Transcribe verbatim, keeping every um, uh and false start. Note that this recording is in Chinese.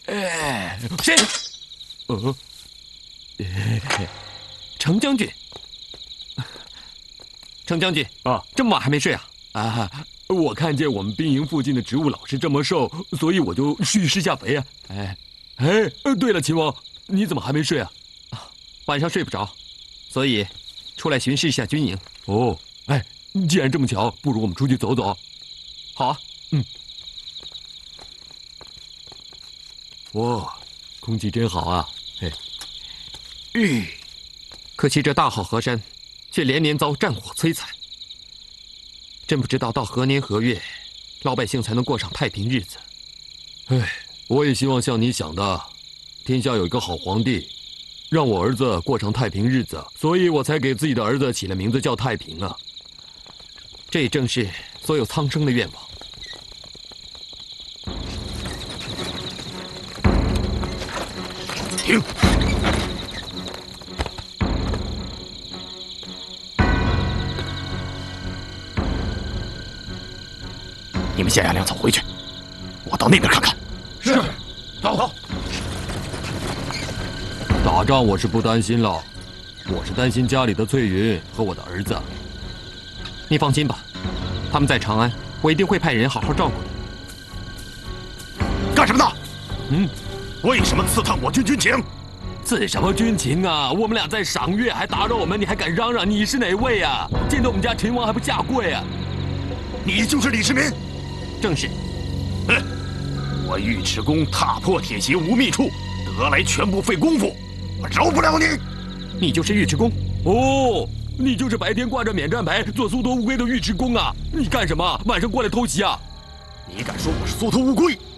哎，谁？呃，程将军，程将军啊，这么晚还没睡啊？啊，我看见我们兵营附近的植物老是这么瘦，所以我就去施下肥啊。哎，哎，对了，秦王，你怎么还没睡啊？啊，晚上睡不着，所以出来巡视一下军营。哦，哎，既然这么巧，不如我们出去走走。好啊，嗯。哇，空气真好啊！嘿，吁，可惜这大好河山，却连年遭战火摧残。真不知道到何年何月，老百姓才能过上太平日子。唉，我也希望像你想的，天下有一个好皇帝，让我儿子过上太平日子，所以我才给自己的儿子起了名字叫太平啊。这也正是所有苍生的愿望。停！ 你们下押粮草回去，我到那边看看。 是，走。 打仗我是不担心了，我是担心家里的翠云和我的儿子。你放心吧，他们在长安，我一定会派人好好照顾你。 干什么呢？ 嗯。 为什么刺探我军军情？ 刺什么军情啊？我们俩在赏月，还打扰我们，你还敢嚷嚷？你是哪位啊？见到我们家秦王还不下跪啊？ 你就是李世民？ 正是。 哼！我尉迟恭踏破铁鞋无觅处，得来全不费功夫，我饶不了你。 你就是尉迟恭？哦，你就是白天挂着免战牌做缩头乌龟的尉迟恭啊？你干什么？晚上过来偷袭啊？ 你敢说我是缩头乌龟？